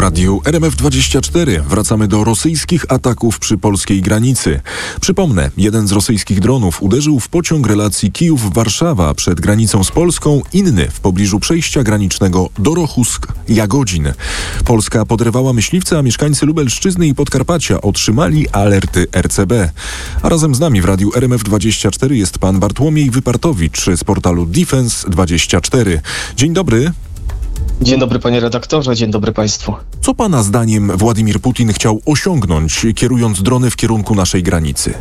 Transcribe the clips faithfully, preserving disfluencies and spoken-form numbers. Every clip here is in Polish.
radiu R M F dwadzieścia cztery wracamy do rosyjskich ataków przy polskiej granicy. Przypomnę, jeden z rosyjskich dronów uderzył w pociąg relacji Kijów-Warszawa przed granicą z Polską, inny w pobliżu przejścia granicznego Dorochusk-Jagodzin. Polska podrywała myśliwce, a mieszkańcy Lubelszczyzny i Podkarpacia otrzymali alerty R C B. A razem z nami w radiu R M F dwadzieścia cztery jest pan Bartłomiej Wypartowicz z portalu Defense dwadzieścia cztery. Dzień dobry. Dzień dobry panie redaktorze, dzień dobry państwu. Co pana zdaniem Władimir Putin chciał osiągnąć, kierując drony w kierunku naszej granicy?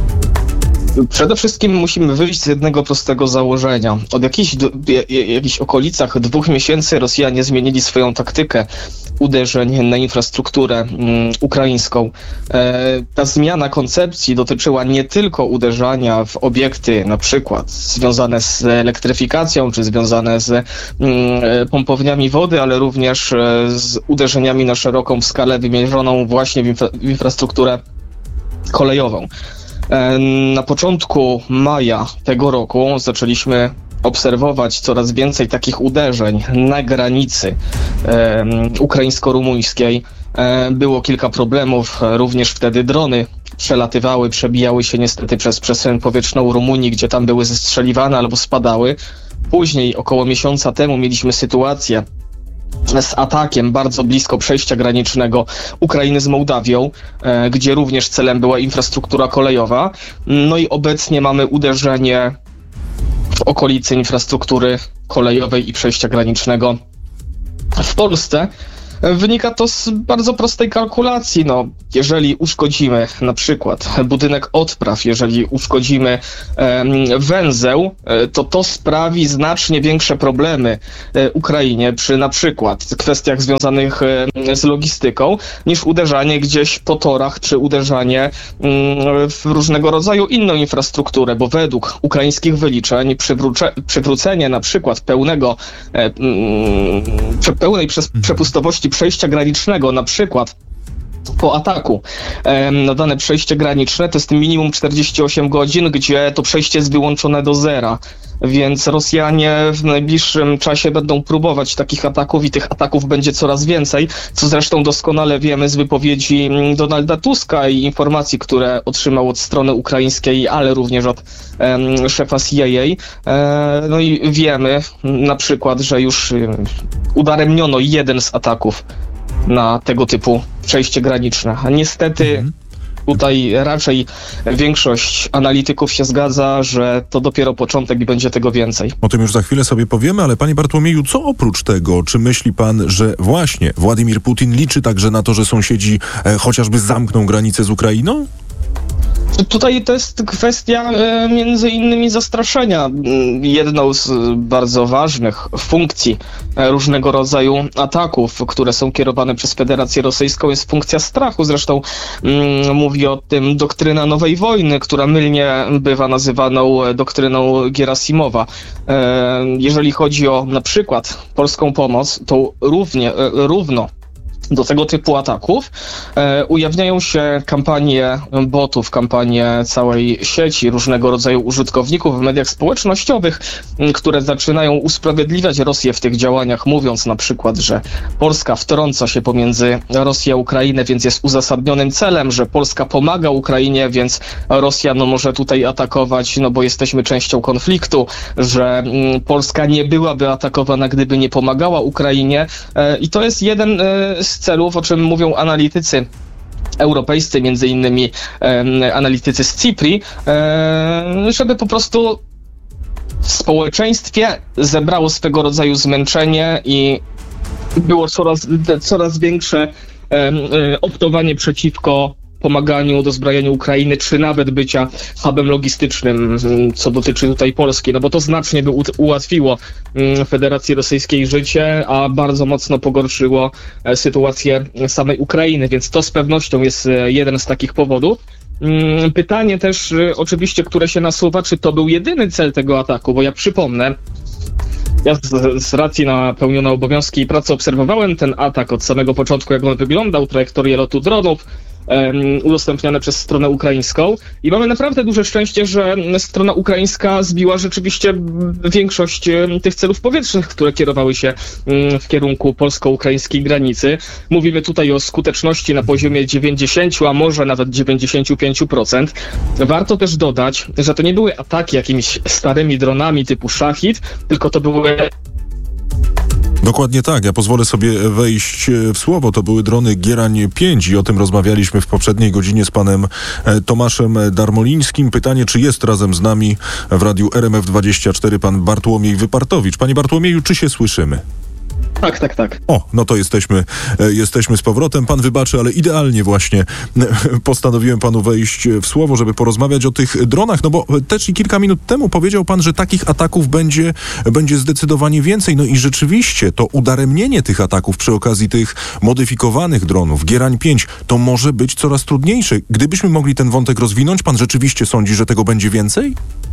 Przede wszystkim musimy wyjść z jednego prostego założenia. Od jakichś, jakichś okolicach dwóch miesięcy Rosjanie zmienili swoją taktykę uderzeń na infrastrukturę um, ukraińską. E, ta zmiana koncepcji dotyczyła nie tylko uderzania w obiekty na przykład związane z elektryfikacją, czy związane z um, pompowniami wody, ale również e, z uderzeniami na szeroką skalę wymierzoną właśnie w, infra- w infrastrukturę kolejową. Na początku maja tego roku zaczęliśmy obserwować coraz więcej takich uderzeń na granicy e, ukraińsko-rumuńskiej. E, było kilka problemów, również wtedy drony przelatywały, przebijały się niestety przez przestrzeń powietrzną Rumunii, gdzie tam były zestrzeliwane albo spadały. Później, około miesiąca temu, mieliśmy sytuację z atakiem bardzo blisko przejścia granicznego Ukrainy z Mołdawią, e, gdzie również celem była infrastruktura kolejowa. No i obecnie mamy uderzenie w okolicy infrastruktury kolejowej i przejścia granicznego w Polsce. Wynika to z bardzo prostej kalkulacji. No, jeżeli uszkodzimy na przykład budynek odpraw, jeżeli uszkodzimy e, węzeł, e, to to sprawi znacznie większe problemy e, Ukrainie przy na przykład kwestiach związanych e, z logistyką, niż uderzanie gdzieś po torach, czy uderzanie e, w różnego rodzaju inną infrastrukturę, bo według ukraińskich wyliczeń przywróce, przywrócenie na przykład pełnego, e, e, pełnej przepustowości przejścia granicznego, na przykład po ataku na dane przejście graniczne, to jest minimum czterdzieści osiem godzin, gdzie to przejście jest wyłączone do zera. Więc Rosjanie w najbliższym czasie będą próbować takich ataków i tych ataków będzie coraz więcej, co zresztą doskonale wiemy z wypowiedzi Donalda Tuska i informacji, które otrzymał od strony ukraińskiej, ale również od um, szefa C I A. E, no i wiemy na przykład, że już udaremniono jeden z ataków na tego typu przejście graniczne. A niestety mhm. tutaj raczej większość analityków się zgadza, że to dopiero początek i będzie tego więcej. O tym już za chwilę sobie powiemy, ale panie Bartłomieju, co oprócz tego? Czy myśli pan, że właśnie Władimir Putin liczy także na to, że sąsiedzi e, chociażby zamkną granicę z Ukrainą? Tutaj to jest kwestia e, między innymi zastraszenia. Jedną z bardzo ważnych funkcji e, różnego rodzaju ataków, które są kierowane przez Federację Rosyjską, jest funkcja strachu. Zresztą mm, mówi o tym doktryna nowej wojny, która mylnie bywa nazywaną doktryną Gierasimowa. E, jeżeli chodzi o na przykład polską pomoc, to równie, e, równo do tego typu ataków e, ujawniają się kampanie botów, kampanie całej sieci różnego rodzaju użytkowników w mediach społecznościowych, m, które zaczynają usprawiedliwiać Rosję w tych działaniach, mówiąc na przykład, że Polska wtrąca się pomiędzy Rosję a Ukrainę, więc jest uzasadnionym celem, że Polska pomaga Ukrainie, więc Rosja no, może tutaj atakować, no bo jesteśmy częścią konfliktu, że m, Polska nie byłaby atakowana, gdyby nie pomagała Ukrainie e, i to jest jeden e, z celów, o czym mówią analitycy europejscy, między innymi e, analitycy z Cypri, e, żeby po prostu w społeczeństwie zebrało swego rodzaju zmęczenie i było coraz, coraz większe e, e, optowanie przeciwko pomaganiu, dozbrajaniu Ukrainy, czy nawet bycia hubem logistycznym, co dotyczy tutaj Polski, no bo to znacznie by ułatwiło Federacji Rosyjskiej życie, a bardzo mocno pogorszyło sytuację samej Ukrainy, więc to z pewnością jest jeden z takich powodów. Pytanie też oczywiście, które się nasuwa, czy to był jedyny cel tego ataku, bo ja przypomnę, ja z, z racji na pełnione obowiązki i pracę obserwowałem ten atak od samego początku, jak on wyglądał, trajektorię lotu dronów, udostępniane przez stronę ukraińską. I mamy naprawdę duże szczęście, że strona ukraińska zbiła rzeczywiście większość tych celów powietrznych, które kierowały się w kierunku polsko-ukraińskiej granicy. Mówimy tutaj o skuteczności na poziomie dziewięćdziesiąt, a może nawet dziewięćdziesiąt pięć procent. Warto też dodać, że to nie były ataki jakimiś starymi dronami typu Szachid, tylko to były... Dokładnie tak. Ja pozwolę sobie wejść w słowo. To były drony Gierań pięć i o tym rozmawialiśmy w poprzedniej godzinie z panem Tomaszem Darmolińskim. Pytanie, czy jest razem z nami w radiu R M F dwadzieścia cztery pan Bartłomiej Wypartowicz. Panie Bartłomieju, czy się słyszymy? Tak, tak, tak. O, no to jesteśmy, jesteśmy z powrotem. Pan wybaczy, ale idealnie właśnie postanowiłem panu wejść w słowo, żeby porozmawiać o tych dronach, no bo też i kilka minut temu powiedział pan, że takich ataków będzie, będzie zdecydowanie więcej. No i rzeczywiście to udaremnienie tych ataków przy okazji tych modyfikowanych dronów Gierań pięć to może być coraz trudniejsze. Gdybyśmy mogli ten wątek rozwinąć, pan rzeczywiście sądzi, że tego będzie więcej?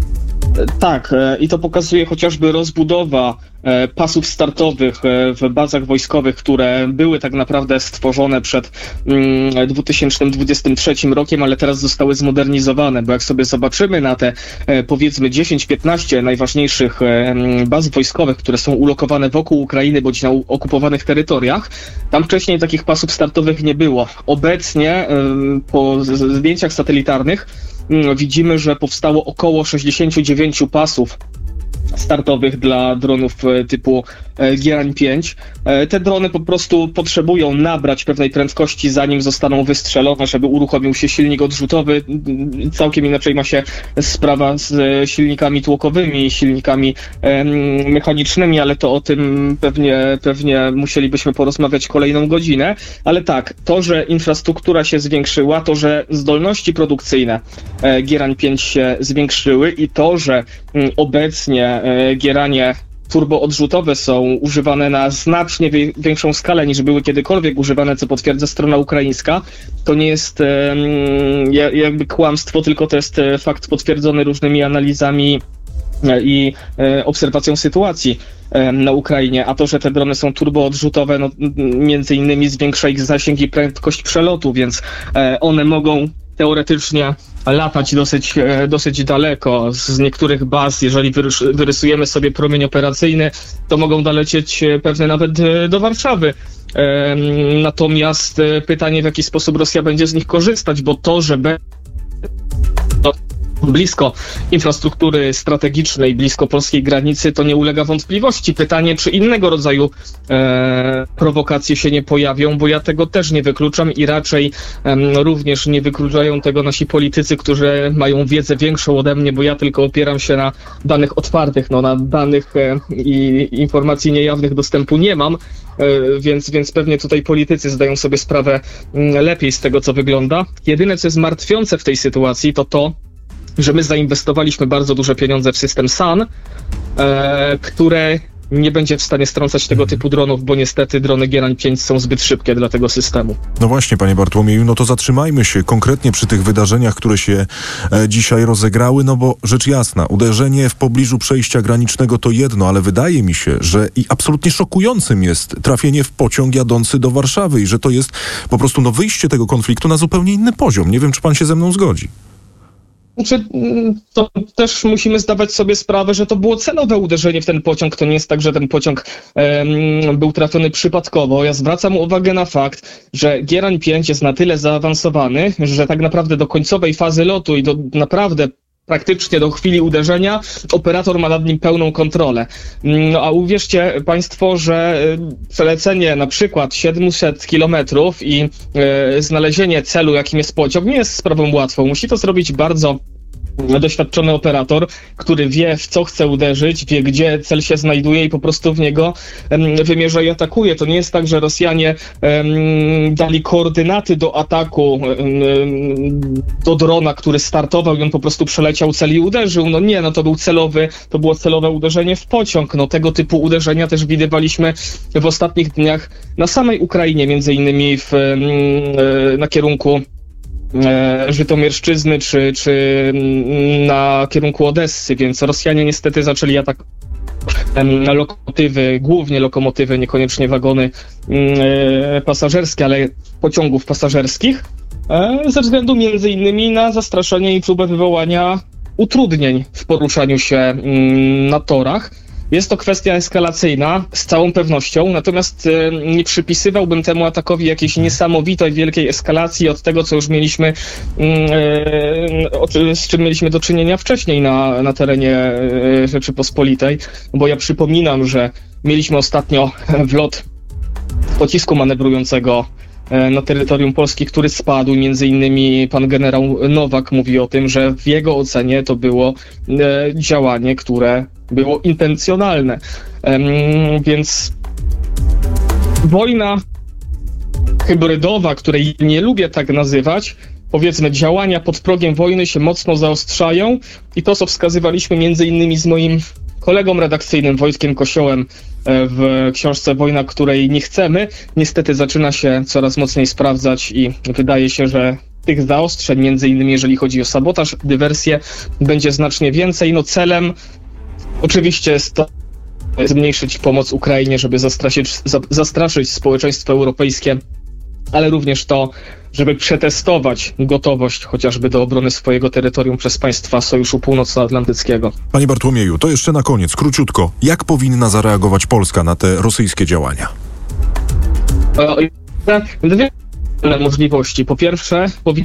Tak, i to pokazuje chociażby rozbudowa pasów startowych w bazach wojskowych, które były tak naprawdę stworzone przed dwa tysiące dwudziestym trzecim rokiem, ale teraz zostały zmodernizowane, bo jak sobie zobaczymy na te powiedzmy dziesięć piętnaście najważniejszych baz wojskowych, które są ulokowane wokół Ukrainy bądź na okupowanych terytoriach, tam wcześniej takich pasów startowych nie było. Obecnie po zdjęciach satelitarnych widzimy, że powstało około sześćdziesiąt dziewięć pasów startowych dla dronów typu Gierań pięć. Te drony po prostu potrzebują nabrać pewnej prędkości, zanim zostaną wystrzelone, żeby uruchomił się silnik odrzutowy. Całkiem inaczej ma się sprawa z silnikami tłokowymi, silnikami mechanicznymi, ale to o tym pewnie, pewnie musielibyśmy porozmawiać kolejną godzinę. Ale tak, to, że infrastruktura się zwiększyła, to, że zdolności produkcyjne Gierań pięć się zwiększyły i to, że obecnie Gieranie turboodrzutowe są używane na znacznie wie- większą skalę niż były kiedykolwiek używane, co potwierdza strona ukraińska. To nie jest e, jakby kłamstwo, tylko to jest fakt potwierdzony różnymi analizami i e, obserwacją sytuacji e, na Ukrainie, a to, że te drony są turboodrzutowe, no, między innymi zwiększa ich zasięg i prędkość przelotu, więc e, one mogą teoretycznie latać dosyć, dosyć daleko. Z niektórych baz, jeżeli wyrys- wyrysujemy sobie promień operacyjny, to mogą dolecieć pewnie nawet do Warszawy. Natomiast pytanie, w jaki sposób Rosja będzie z nich korzystać, bo to, że będzie blisko infrastruktury strategicznej, blisko polskiej granicy, to nie ulega wątpliwości. Pytanie, czy innego rodzaju e, prowokacje się nie pojawią, bo ja tego też nie wykluczam i raczej e, również nie wykluczają tego nasi politycy, którzy mają wiedzę większą ode mnie, bo ja tylko opieram się na danych otwartych, no na danych e, i informacji niejawnych dostępu nie mam, e, więc, więc pewnie tutaj politycy zdają sobie sprawę m, lepiej z tego, co wygląda. Jedyne, co jest martwiące w tej sytuacji, to to, że my zainwestowaliśmy bardzo duże pieniądze w system S A N, e, które nie będzie w stanie strącać tego typu dronów, bo niestety drony Gierań pięć są zbyt szybkie dla tego systemu. No właśnie, panie Bartłomieju, no to zatrzymajmy się konkretnie przy tych wydarzeniach, które się e, dzisiaj rozegrały, no bo rzecz jasna, uderzenie w pobliżu przejścia granicznego to jedno, ale wydaje mi się, że i absolutnie szokującym jest trafienie w pociąg jadący do Warszawy i że to jest po prostu no wyjście tego konfliktu na zupełnie inny poziom. Nie wiem, czy pan się ze mną zgodzi. Znaczy, to też musimy zdawać sobie sprawę, że to było celowe uderzenie w ten pociąg. To nie jest tak, że ten pociąg um, był trafiony przypadkowo. Ja zwracam uwagę na fakt, że Gierań pięć jest na tyle zaawansowany, że tak naprawdę do końcowej fazy lotu i do naprawdę praktycznie do chwili uderzenia operator ma nad nim pełną kontrolę. No a uwierzcie państwo, że przelecenie na przykład siedemset kilometrów i e, znalezienie celu, jakim jest pociąg, nie jest sprawą łatwą. Musi to zrobić bardzo doświadczony operator, który wie, w co chce uderzyć, wie, gdzie cel się znajduje i po prostu w niego um, wymierza i atakuje. To nie jest tak, że Rosjanie um, dali koordynaty do ataku um, do drona, który startował i on po prostu przeleciał cel i uderzył. No nie, no to był celowy, to było celowe uderzenie w pociąg. No tego typu uderzenia też widywaliśmy w ostatnich dniach na samej Ukrainie, między innymi w, um, na kierunku Żytomierszczyzny czy, czy na kierunku Odessy, więc Rosjanie niestety zaczęli atakować na lokomotywy, głównie lokomotywy, niekoniecznie wagony pasażerskie, ale pociągów pasażerskich. ze względu między innymi na zastraszenie i próbę wywołania utrudnień w poruszaniu się na torach. Jest to kwestia eskalacyjna, z całą pewnością, natomiast nie przypisywałbym temu atakowi jakiejś niesamowitej, wielkiej eskalacji od tego, co już mieliśmy, z czym mieliśmy do czynienia wcześniej na, na terenie Rzeczypospolitej, bo ja przypominam, że mieliśmy ostatnio wlot pocisku manewrującego na terytorium Polski, który spadł. Między innymi pan generał Nowak mówi o tym, że w jego ocenie to było działanie, które było intencjonalne. Więc wojna hybrydowa, której nie lubię tak nazywać, powiedzmy, działania pod progiem wojny się mocno zaostrzają i to, co wskazywaliśmy między innymi z moim kolegą redakcyjnym Wojtkiem Kosiołem w książce Wojna, której nie chcemy, niestety zaczyna się coraz mocniej sprawdzać i wydaje się, że tych zaostrzeń, między innymi jeżeli chodzi o sabotaż, dywersję, będzie znacznie więcej. No celem oczywiście jest to zmniejszyć pomoc Ukrainie, żeby zastraszyć, zastraszyć społeczeństwo europejskie, ale również to, żeby przetestować gotowość chociażby do obrony swojego terytorium przez państwa Sojuszu Północnoatlantyckiego. Panie Bartłomieju, to jeszcze na koniec, króciutko. Jak powinna zareagować Polska na te rosyjskie działania? Dwie możliwości. Po pierwsze, powinna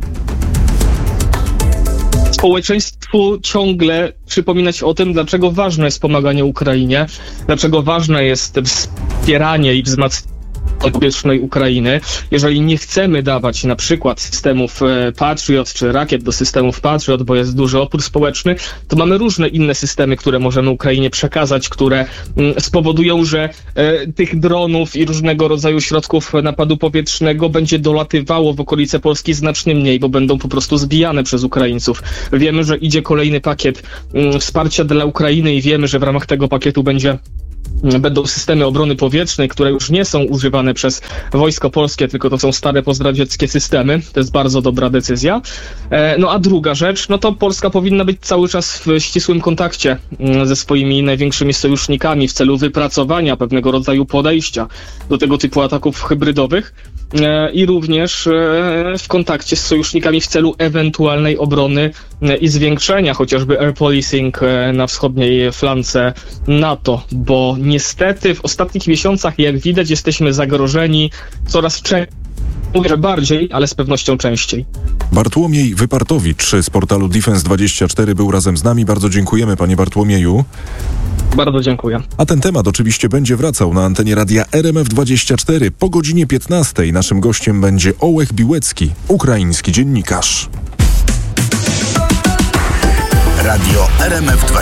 społeczeństwu ciągle przypominać o tym, dlaczego ważne jest pomaganie Ukrainie, dlaczego ważne jest wspieranie i wzmacnianie powietrznej Ukrainy. Jeżeli nie chcemy dawać na przykład systemów Patriot czy rakiet do systemów Patriot, bo jest duży opór społeczny, to mamy różne inne systemy, które możemy Ukrainie przekazać, które spowodują, że tych dronów i różnego rodzaju środków napadu powietrznego będzie dolatywało w okolice Polski znacznie mniej, bo będą po prostu zbijane przez Ukraińców. Wiemy, że idzie kolejny pakiet wsparcia dla Ukrainy i wiemy, że w ramach tego pakietu będzie będą systemy obrony powietrznej, które już nie są używane przez Wojsko Polskie, tylko to są stare pozdradzieckie systemy. To jest bardzo dobra decyzja. No a druga rzecz, no to Polska powinna być cały czas w ścisłym kontakcie ze swoimi największymi sojusznikami w celu wypracowania pewnego rodzaju podejścia do tego typu ataków hybrydowych i również w kontakcie z sojusznikami w celu ewentualnej obrony i zwiększenia chociażby air policing na wschodniej flance NATO, bo niestety w ostatnich miesiącach, jak widać, jesteśmy zagrożeni coraz częściej. Mówię, że bardziej, ale z pewnością częściej. Bartłomiej Wypartowicz z portalu Defense dwadzieścia cztery był razem z nami. Bardzo dziękujemy, panie Bartłomieju. Bardzo dziękuję. A ten temat oczywiście będzie wracał na antenie radia R M F dwadzieścia cztery po godzinie piętnastej. Naszym gościem będzie Ołech Biłecki, ukraiński dziennikarz. Radio R M F